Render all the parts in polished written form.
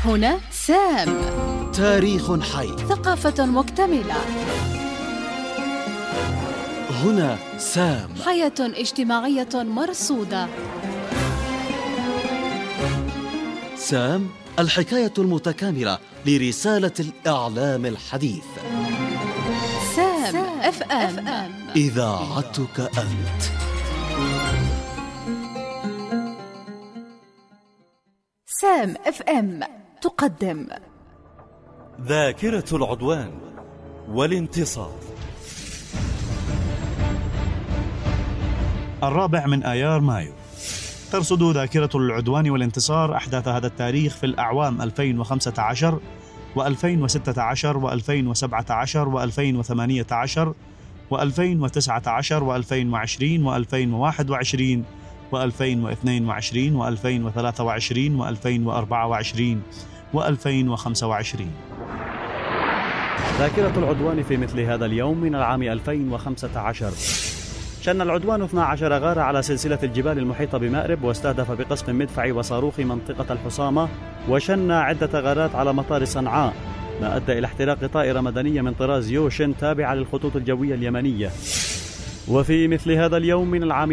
هنا سام، تاريخ حي، ثقافة مكتملة. هنا سام، حياة اجتماعية مرصودة. سام، الحكاية المتكاملة لرسالة الإعلام الحديث. سام اف ام، إذاعتك أنت. سام اف ام تقدم ذاكرة العدوان والانتصار. 4 من آيار مايو. ترصد ذاكرة العدوان والانتصار أحداث هذا التاريخ في الأعوام 2015 و2016 و2017 و2018 و2019 و2020 و2021 و2022 و2023 و2024 و2025. ذاكرة العدوان في مثل هذا اليوم من العام 2015. شن العدوان 12 غارة على سلسلة الجبال المحيطة بمأرب، واستهدف بقصف مدفعي وصاروخي منطقة الحصامة، وشن عدة غارات على مطار صنعاء، ما أدى إلى احتراق طائرة مدنية من طراز يوشن تابعة للخطوط الجوية اليمنية. وفي مثل هذا اليوم من العام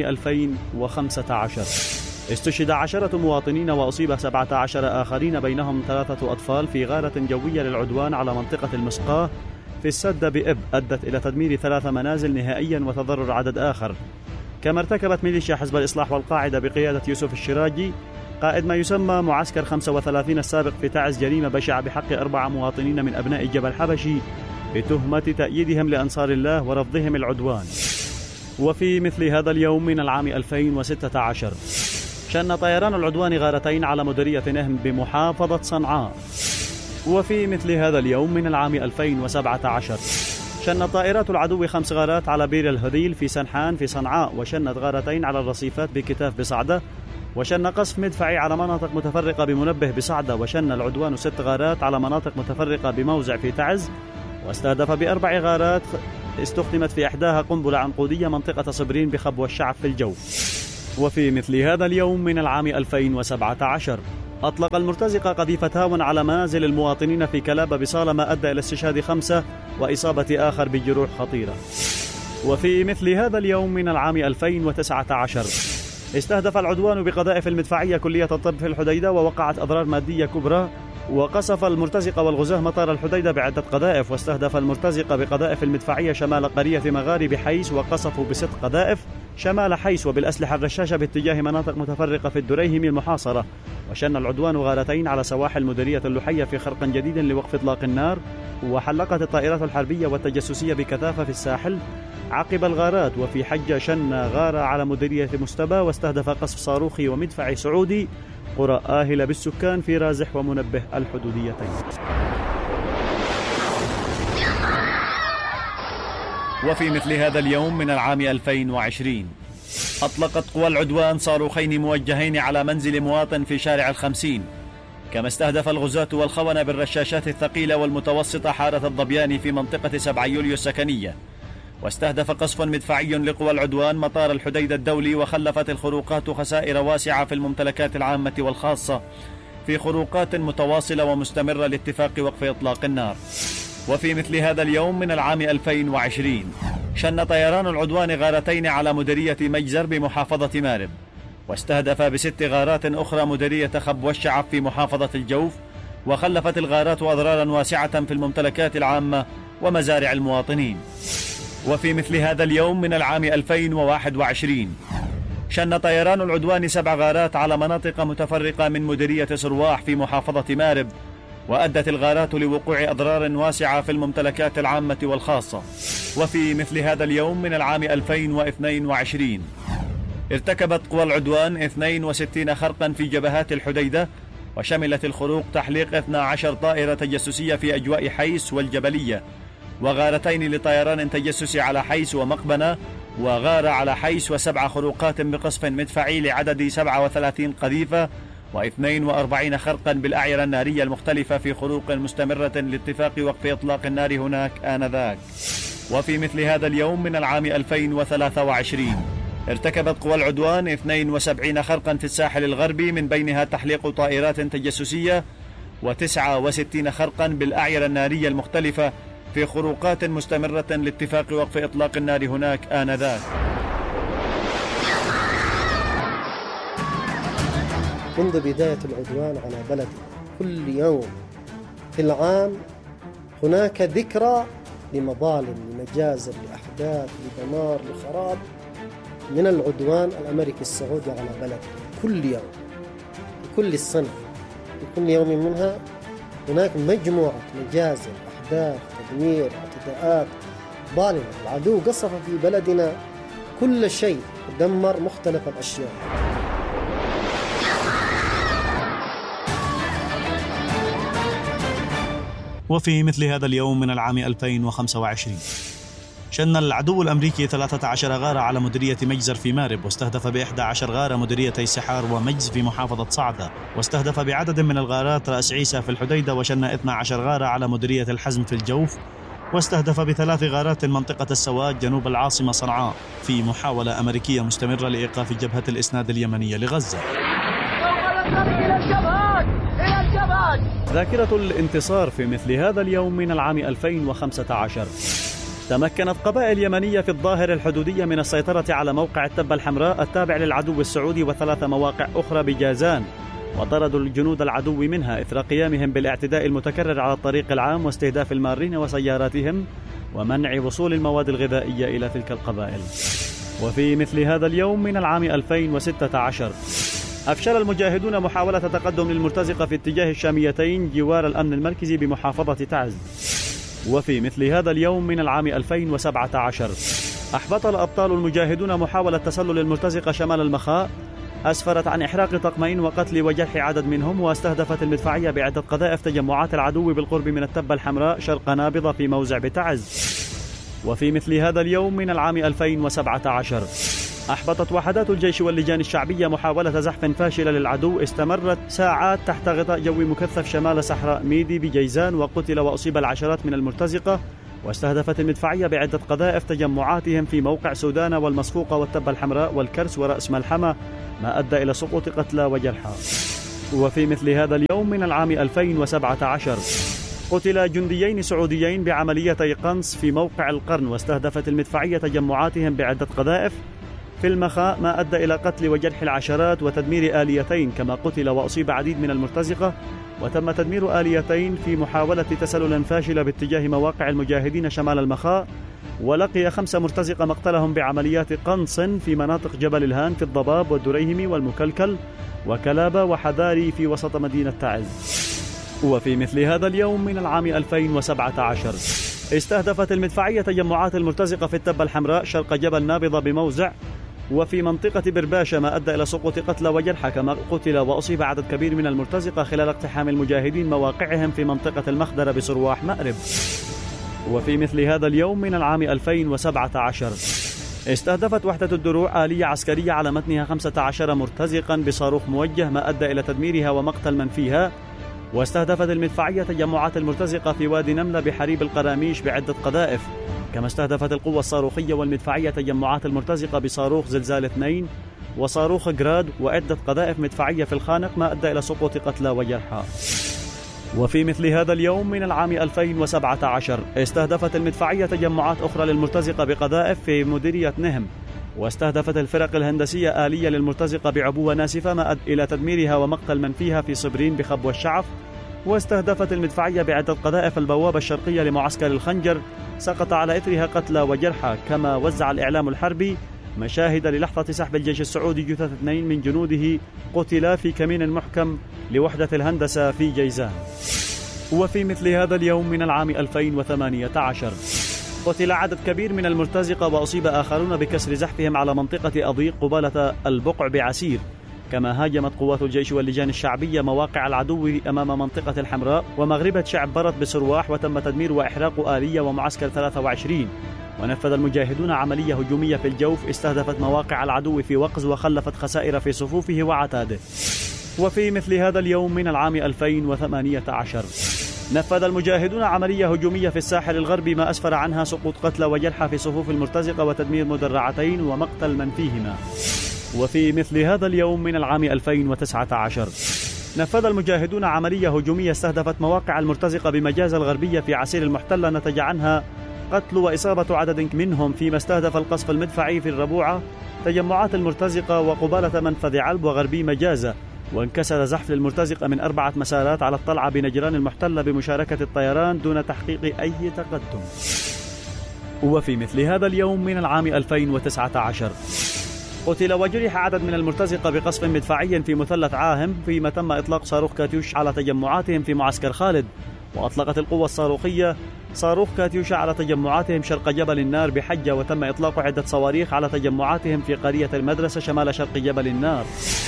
2015 استشهد 10 مواطنين وأصيب 17 آخرين بينهم 3 أطفال في غارة جوية للعدوان على منطقة المسقاة في السد بإب، أدت إلى تدمير 3 منازل نهائيا وتضرر عدد آخر. كما ارتكبت ميليشيا حزب الإصلاح والقاعدة بقيادة يوسف الشراجي قائد ما يسمى معسكر 35 السابق في تعز جريمة بشعة بحق 4 مواطنين من أبناء جبل حبشي بتهمة تأييدهم لأنصار الله ورفضهم العدوان. وفي مثل هذا اليوم من العام 2016 شن طيران العدوان غارتين على مديرية نهم بمحافظة صنعاء. وفي مثل هذا اليوم من العام 2017 شن طائرات العدو 5 غارات على بير الهذيل في سنحان في صنعاء، وشنت غارتين على الرصيفات بكتاف بصعدة، وشن قصف مدفعي على مناطق متفرقة بمنبه بصعدة، وشن العدوان 6 غارات على مناطق متفرقة بموزع في تعز، واستهدف ب4 غارات استخدمت في إحداها قنبلة عنقودية منطقة صبرين بخبوة الشعب في الجو. وفي مثل هذا اليوم من العام 2017 أطلق المرتزقة قذيفة هاون على منازل المواطنين في كلابة بصالة، ما أدى إلى استشهاد 5 وإصابة آخر بجروح خطيرة. وفي مثل هذا اليوم من العام 2019 استهدف العدوان بقذائف المدفعية كلية الطب في الحديدة، ووقعت أضرار مادية كبرى، وقصف المرتزقة والغزاة مطار الحديدة بعدة قذائف، واستهدف المرتزقة بقذائف المدفعية شمال قرية مغارب حيس، وقصفوا ب6 قذائف شمال حيس وبالأسلحة الرشاشة باتجاه مناطق متفرقة في الدريهم المحاصرة. وشن العدوان غارتين على سواحل مديرية اللحية في خرق جديد لوقف إطلاق النار، وحلقت الطائرات الحربية والتجسسية بكثافة في الساحل عقب الغارات. وفي حجة شن غارة على مديرية مستبى، واستهدف قصف صاروخي ومدفعي سعودي قرى آهلة بالسكان في رازح ومنبه الحدوديتين. وفي مثل هذا اليوم من العام 2020 أطلقت قوى العدوان صاروخين موجهين على منزل مواطن في شارع 50، كما استهدف الغزاة والخونة بالرشاشات الثقيلة والمتوسطة حارة الظبيان في منطقة 7 يوليو السكنية. واستهدف قصف مدفعي لقوى العدوان مطار الحديدة الدولي، وخلفت الخروقات خسائر واسعة في الممتلكات العامة والخاصة في خروقات متواصلة ومستمرة لاتفاق وقف إطلاق النار. وفي مثل هذا اليوم من العام 2020 شن طيران العدوان غارتين على مديرية مجزر بمحافظة مارب، واستهدف ب6 غارات أخرى مديرية خب والشعب في محافظة الجوف، وخلفت الغارات أضرارا واسعة في الممتلكات العامة ومزارع المواطنين. وفي مثل هذا اليوم من العام 2021 شن طيران العدوان 7 غارات على مناطق متفرقة من مديرية سرواح في محافظة مارب، وأدت الغارات لوقوع أضرار واسعة في الممتلكات العامة والخاصة. وفي مثل هذا اليوم من العام 2022 ارتكبت قوى العدوان 62 خرقا في جبهات الحديدة، وشملت الخروق تحليق 12 طائرة تجسسية في أجواء حيس والجبلية، وغارتين لطيران تجسسي على حيس ومقبنة، وغارة على حيس، و7 خروقات بقصف مدفعي لعدد 37 قذيفة، و42 خرقا بالأعيرة النارية المختلفة في خروق مستمرة لاتفاق وقف إطلاق النار هناك آنذاك. وفي مثل هذا اليوم من العام 2023 ارتكبت قوى العدوان 72 خرقا في الساحل الغربي، من بينها تحليق طائرات تجسسية و69 خرقا بالأعيرة النارية المختلفة في خروقات مستمرة لاتفاق وقف إطلاق النار هناك آنذاك. منذ بداية العدوان على بلدنا كل يوم في العام هناك ذكرى لمظالم، لمجازر، لأحداث، لدمار، لخراب من العدوان الأمريكي السعودي على بلدنا كل يوم، كل السنة، في كل يوم منها هناك مجموعة مجازر، أحداث، تدمير، اعتداءات ظالمة. العدو قصف في بلدنا كل شيء، دمر مختلف الأشياء. وفي مثل هذا اليوم من العام 2025 شن العدو الأمريكي 13 غارة على مديرية مجزر في مارب، واستهدف ب11 غارة مديريتي سحار ومجز في محافظة صعدة، واستهدف بعدد من الغارات رأس عيسى في الحديدة، وشن 12 غارة على مديرية الحزم في الجوف، واستهدف ب3 غارات منطقة السواد جنوب العاصمة صنعاء في محاولة أمريكية مستمرة لإيقاف جبهة الإسناد اليمنية لغزة. ذاكرة الانتصار في مثل هذا اليوم من العام 2015. تمكنت قبائل يمنية في الظاهر الحدودية من السيطرة على موقع التبة الحمراء التابع للعدو السعودي و3 مواقع أخرى بجازان، وطردوا الجنود العدو منها إثر قيامهم بالاعتداء المتكرر على الطريق العام واستهداف المارين وسياراتهم ومنع وصول المواد الغذائية إلى تلك القبائل. وفي مثل هذا اليوم من العام 2016 أفشل المجاهدون محاولة تقدم للمرتزقة في اتجاه الشاميتين جوار الأمن المركزي بمحافظة تعز. وفي مثل هذا اليوم من العام 2017 أحبط الأبطال المجاهدون محاولة تسلل المرتزقة شمال المخاء، أسفرت عن إحراق طقمين وقتل وجرح عدد منهم، واستهدفت المدفعية بعدة قذائف تجمعات العدو بالقرب من التبة الحمراء شرق نابضة في موزع بتعز. وفي مثل هذا اليوم من العام 2017 أحبطت وحدات الجيش واللجان الشعبية محاولة زحف فاشلة للعدو استمرت ساعات تحت غطاء جوي مكثف شمال صحراء ميدي بجيزان، وقتل وأصيب العشرات من المرتزقة، واستهدفت المدفعية بعدة قذائف تجمعاتهم في موقع سودان والمصفوقة والتبة الحمراء والكرس ورأس ملحمة، ما أدى إلى سقوط قتلى وجرحى. وفي مثل هذا اليوم من العام 2017 قتل جنديين سعوديين بعمليتي قنص في موقع القرن، واستهدفت المدفعية تجمعاتهم بعدة قذائف في المخاء، ما أدى إلى قتل وجرح العشرات وتدمير آليتين، كما قتل وأصيب عديد من المرتزقة، وتم تدمير آليتين في محاولة تسلل فاشلة باتجاه مواقع المجاهدين شمال المخاء. ولقي 5 مرتزقة مقتلهم بعمليات قنص في مناطق جبل الهان في الضباب والدريهم والمكلكل وكلابة وحذاري في وسط مدينة تعز. وفي مثل هذا اليوم من العام 2017 استهدفت المدفعية تجمعات المرتزقة في التبة الحمراء شرق جبل نابضة بموزع وفي منطقة برباشة، ما أدى إلى سقوط قتلى وجرحى، كما قتل وأصيب عدد كبير من المرتزقة خلال اقتحام المجاهدين مواقعهم في منطقة المخدرة بصرواح مأرب. وفي مثل هذا اليوم من العام 2017 استهدفت وحدة الدروع آلية عسكرية على متنها 15 مرتزقا بصاروخ موجه، ما أدى إلى تدميرها ومقتل من فيها. واستهدفت المدفعية تجمعات المرتزقة في وادي نملة بحريب القراميش بعدة قذائف، كما استهدفت القوة الصاروخية والمدفعية تجمعات المرتزقة بصاروخ زلزال 2 وصاروخ جراد وعدة قذائف مدفعية في الخانق، ما أدى إلى سقوط قتلى وجرحى. وفي مثل هذا اليوم من العام 2017 استهدفت المدفعية تجمعات أخرى للمرتزقة بقذائف في مديرية نهم، واستهدفت الفرق الهندسية آلية للمرتزقة بعبوة ناسفة، ما أدى إلى تدميرها ومقتل من فيها في صبرين بخب والشعف. واستهدفت المدفعية بعدة قذائف البوابة الشرقية لمعسكر الخنجر، سقط على إثرها قتلى وجرحى. كما وزع الإعلام الحربي مشاهد للحظة سحب الجيش السعودي جثث 2 من جنوده قتلا في كمين محكم لوحدة الهندسة في جيزان. وفي مثل هذا اليوم من العام 2018 قتل عدد كبير من المرتزقة وأصيب آخرون بكسر زحفهم على منطقة أضيق قبالة البقع بعسير. كما هاجمت قوات الجيش واللجان الشعبية مواقع العدو أمام منطقة الحمراء ومغربة شعب برد بسرواح، وتم تدمير وإحراق آلية ومعسكر 23. ونفذ المجاهدون عملية هجومية في الجوف استهدفت مواقع العدو في وقز وخلفت خسائر في صفوفه وعتاده. وفي مثل هذا اليوم من العام 2018 نفذ المجاهدون عملية هجومية في الساحل الغربي، ما أسفر عنها سقوط قتلى وجرحى في صفوف المرتزقة وتدمير مدرعتين ومقتل من فيهما. وفي مثل هذا اليوم من العام 2019 نفذ المجاهدون عملية هجومية استهدفت مواقع المرتزقة بمجازة الغربية في عسير المحتلة، نتج عنها قتل وإصابة عدد منهم، فيما استهدف القصف المدفعي في الربوعة تجمعات المرتزقة وقبالة منفذ علب وغربي مجازة. وانكسر زحف للمرتزقة من 4 مسارات على الطلعة بنجران المحتلة بمشاركة الطيران دون تحقيق أي تقدم. وفي مثل هذا اليوم من العام 2019 قتل وجرح عدد من المرتزقة بقصف مدفعي في مثلث عاهم، فيما تم إطلاق صاروخ كاتيوش على تجمعاتهم في معسكر خالد. وأطلقت القوة الصاروخية صاروخ كاتيوشا على تجمعاتهم شرق جبل النار بحجة، وتم إطلاق عدة صواريخ على تجمعاتهم في قرية المدرسة شمال شرق جبل النار.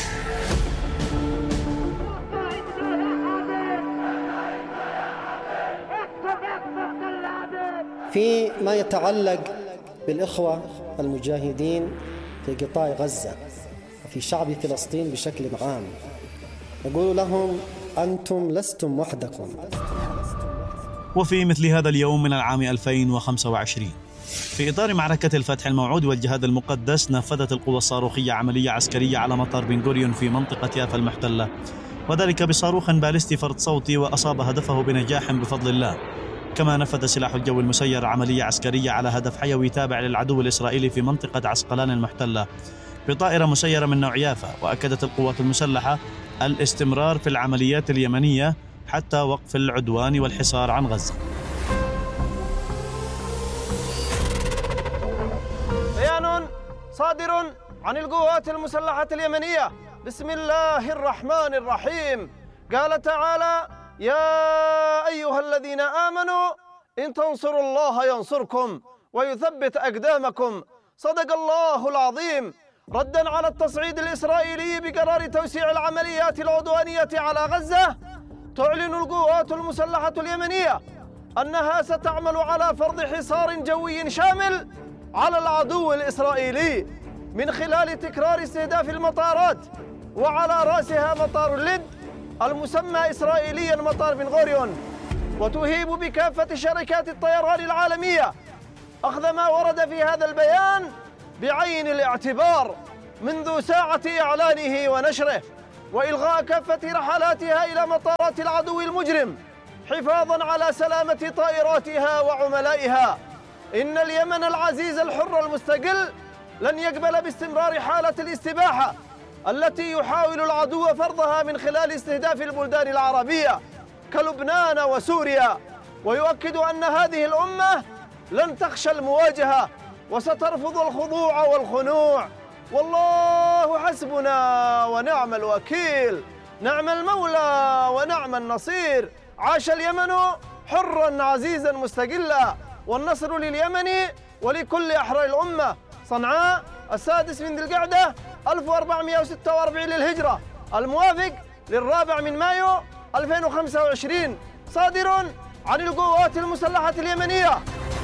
في ما يتعلق بالإخوة المجاهدين في قطاع غزة وفي شعب فلسطين بشكل عام، نقول لهم أنتم لستم وحدكم. وفي مثل هذا اليوم من العام 2025 في إطار معركة الفتح الموعود والجهاد المقدس، نفذت القوى الصاروخية عملية عسكرية على مطار بن غوريون في منطقة يافا المحتلة، وذلك بصاروخ باليستي فرد صوتي، وأصاب هدفه بنجاح بفضل الله. كما نفذ سلاح الجو المسير عملية عسكرية على هدف حيوي تابع للعدو الإسرائيلي في منطقة عسقلان المحتلة بطائرة مسيرة من نوع يافا. وأكدت القوات المسلحة الاستمرار في العمليات اليمنية حتى وقف العدوان والحصار عن غزة. بيان صادر عن القوات المسلحة اليمنية بسم الله الرحمن الرحيم. قال تعالى: يا أيها الذين آمنوا إن تنصروا الله ينصركم ويثبت أقدامكم. صدق الله العظيم. ردا على التصعيد الإسرائيلي بقرار توسيع العمليات العدوانية على غزة، تعلن القوات المسلحة اليمنية أنها ستعمل على فرض حصار جوي شامل على العدو الإسرائيلي من خلال تكرار استهداف المطارات، وعلى رأسها مطار اللد المسمى إسرائيليا مطار بن غوريون، وتهيب بكافة شركات الطيران العالمية أخذ ما ورد في هذا البيان بعين الاعتبار منذ ساعة إعلانه ونشره، وإلغاء كافة رحلاتها إلى مطارات العدو المجرم حفاظاً على سلامة طائراتها وعملائها. إن اليمن العزيز الحر المستقل لن يقبل باستمرار حالة الاستباحة التي يحاول العدو فرضها من خلال استهداف البلدان العربية كلبنان وسوريا، ويؤكد أن هذه الأمة لن تخشى المواجهة وسترفض الخضوع والخنوع. والله حسبنا ونعم الوكيل، نعم المولى ونعم النصير. عاش اليمن حرا عزيزا مستقلا، والنصر لليمن ولكل أحرار الأمة. صنعاء 6 من ذي القعدة 1446 للهجرة، الموافق لل4 من مايو 2025، صادر عن القوات المسلحة اليمنية.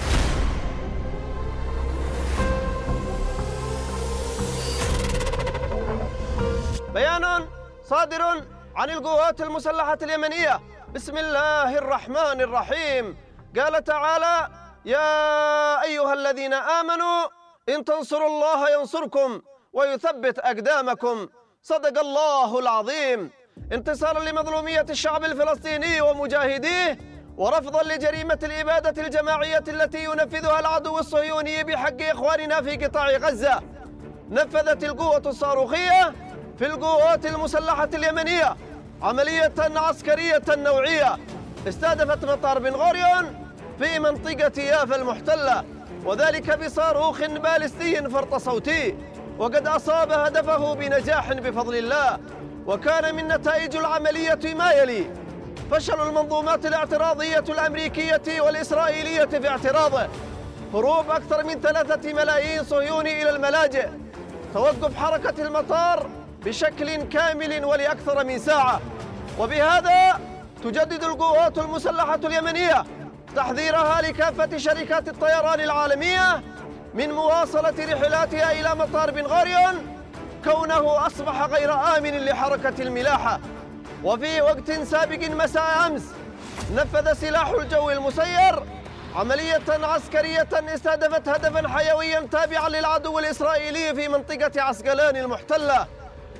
بيان صادر عن القوات المسلحة اليمنية بسم الله الرحمن الرحيم. قال تعالى: يا أيها الذين آمنوا إن تنصروا الله ينصركم ويثبت أقدامكم. صدق الله العظيم. انتصارا لمظلومية الشعب الفلسطيني ومجاهديه، ورفضا لجريمة الإبادة الجماعية التي ينفذها العدو الصهيوني بحق إخواننا في قطاع غزة، نفذت القوة الصاروخية في القوات المسلحة اليمنية عملية عسكرية نوعية استهدفت مطار بن غوريون في منطقة يافا المحتلة، وذلك بصاروخ باليستي فرط صوتي، وقد أصاب هدفه بنجاح بفضل الله. وكان من نتائج العملية ما يلي: فشل المنظومات الاعتراضية الأمريكية والإسرائيلية في اعتراضه، هروب أكثر من 3 ملايين صهيوني إلى الملاجئ، توقف حركة المطار بشكل كامل ولأكثر من ساعة. وبهذا تجدد القوات المسلحة اليمنية تحذيرها لكافة شركات الطيران العالمية من مواصلة رحلاتها إلى مطار بن غوريون، كونه أصبح غير آمن لحركة الملاحة. وفي وقت سابق مساء أمس نفذ سلاح الجو المسير عملية عسكرية استهدفت هدفا حيويا تابعا للعدو الإسرائيلي في منطقة عسقلان المحتلة،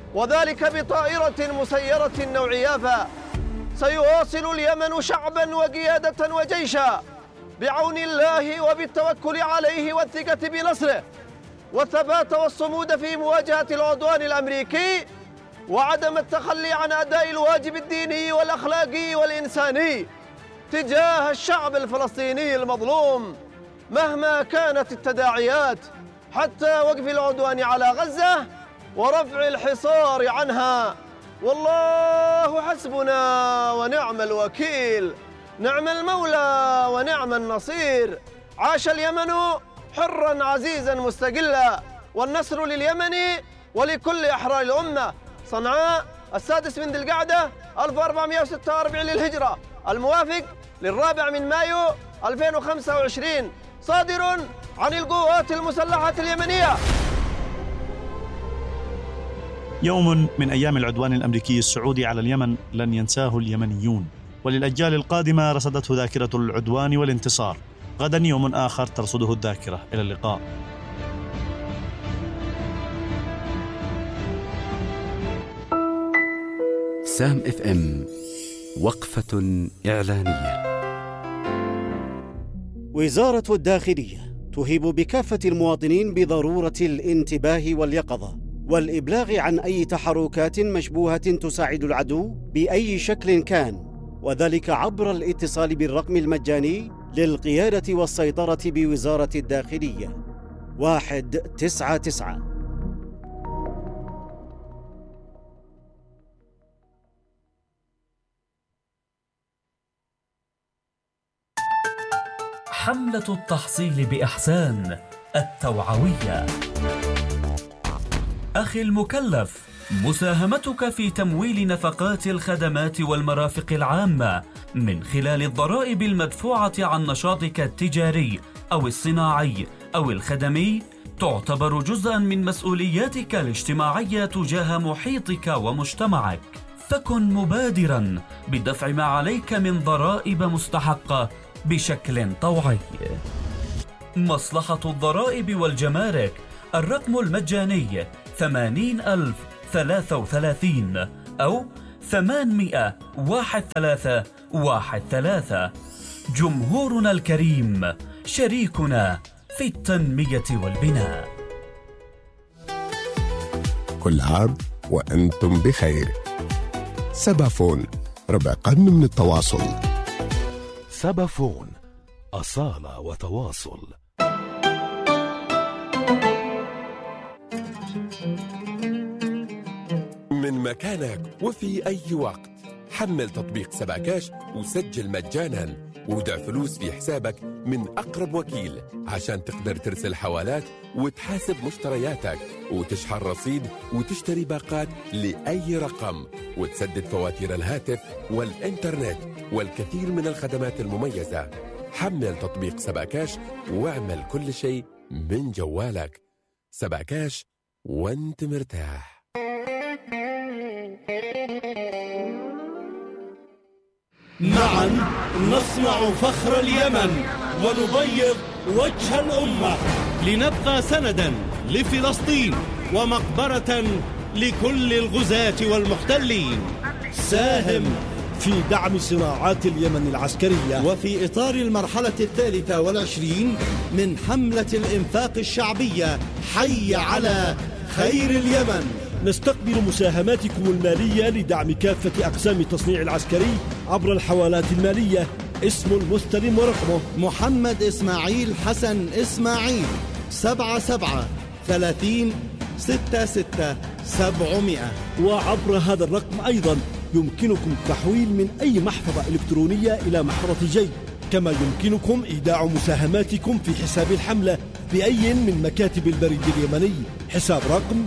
وذلك بطائرة مسيرة نوعيافا. سيواصل اليمن شعبا وقيادة وجيشا بعون الله وبالتوكل عليه والثقة بنصره، والثبات والصمود في مواجهة العدوان الأمريكي، وعدم التخلي عن أداء الواجب الديني والأخلاقي والإنساني تجاه الشعب الفلسطيني المظلوم مهما كانت التداعيات، حتى وقف العدوان على غزة ورفع الحصار عنها. والله حسبنا ونعم الوكيل، نعم المولى ونعم النصير. عاش اليمن حرا عزيزا مستقلا، والنصر لليمن ولكل أحرار الأمة. صنعاء 6 من ذي القعدة 1446 للهجرة، الموافق ل4 مايو 2025، صادر عن القوات المسلحة اليمنية. يوم من أيام العدوان الأمريكي السعودي على اليمن لن ينساه اليمنيون، وللأجيال القادمة رصدته ذاكرة العدوان والانتصار. غدا يوم آخر ترصده الذاكرة. إلى اللقاء. سام FM، وقفة إعلانية. وزارة الداخلية تهيب بكافة المواطنين بضرورة الانتباه واليقظة والإبلاغ عن أي تحركات مشبوهة تساعد العدو بأي شكل كان، وذلك عبر الاتصال بالرقم المجاني للقيادة والسيطرة بوزارة الداخلية 199. حملة التحصيل بإحسان التوعوية. أخي المكلف، مساهمتك في تمويل نفقات الخدمات والمرافق العامة من خلال الضرائب المدفوعة عن نشاطك التجاري أو الصناعي أو الخدمي تعتبر جزءاً من مسؤولياتك الاجتماعية تجاه محيطك ومجتمعك. فكن مبادراً بدفع ما عليك من ضرائب مستحقة بشكل طوعي. مصلحة الضرائب والجمارك، الرقم المجاني 80,033 أو 800-1313. جمهورنا الكريم شريكنا في التنمية والبناء. كل عام وأنتم بخير. سبافون، ربع قرن من التواصل. سبافون، أصالة وتواصل. من مكانك وفي أي وقت حمل تطبيق سباكاش وسجل مجانا، ودع فلوس في حسابك من أقرب وكيل عشان تقدر ترسل حوالات وتحاسب مشترياتك وتشحن رصيد وتشتري باقات لأي رقم وتسدد فواتير الهاتف والإنترنت والكثير من الخدمات المميزة. حمل تطبيق سباكاش واعمل كل شيء من جوالك. سباكاش وانت مرتاح. معا نصنع فخر اليمن ونبيض وجه الأمة، لنبقى سندا لفلسطين ومقبرة لكل الغزاة والمحتلين. ساهم في دعم صناعات اليمن العسكرية، وفي إطار المرحلة 23 من حملة الإنفاق الشعبية حي على خير اليمن. نستقبل مساهماتكم المالية لدعم كافة أقسام التصنيع العسكري عبر الحوالات المالية. اسم المستلم ورقمه محمد إسماعيل حسن إسماعيل 77-30-66-700. وعبر هذا الرقم أيضا يمكنكم التحويل من أي محفظة إلكترونية إلى محفظة جيب، كما يمكنكم إيداع مساهماتكم في حساب الحملة بأي من مكاتب البريد اليمني. حساب رقم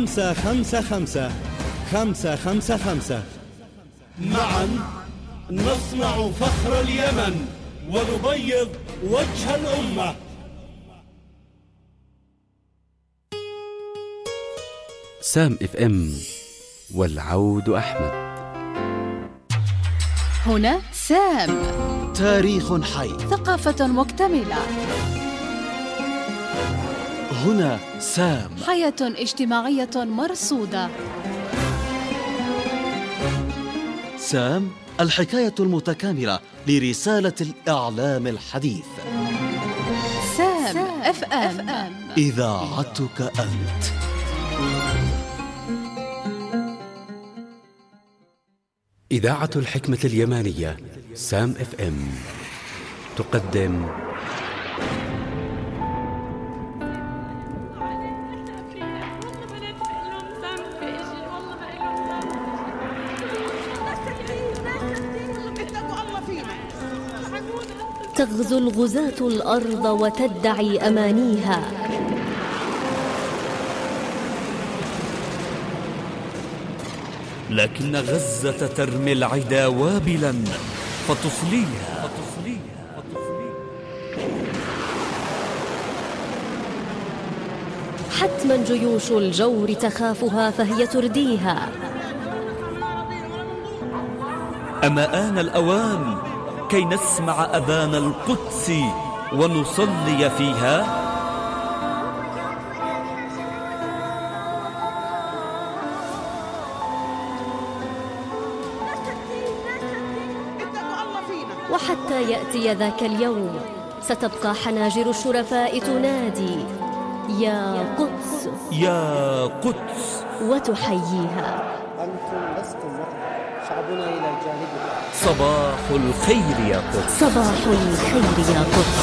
555-555. معا نصنع فخر اليمن ونبيض وجه الأمة. سام FM، والعود أحمد. هنا سام، تاريخ حي، ثقافة مكتملة. هنا سام، حياة اجتماعية مرصودة. سام، الحكاية المتكاملة لرسالة الإعلام الحديث. سام اف ام، إذاعتك أنت. إذاعة الحكمة اليمانية سام اف ام تقدم تغزو الغزاة الأرض وتدعي أمانيها، لكن غزة ترمي العدا وابلا فتصليها. حتما جيوش الجور تخافها فهي ترديها. أما آن الأوان كي نسمع أذان القدس ونصلي فيها؟ وحتى يأتي ذاك اليوم ستبقى حناجر الشرفاء تنادي يا قدس يا قدس وتحييها. أنتم لستم وحدكم، شعبنا إلى جانبكم. صباح الخير يا قدس، صباح الخير يا قدس.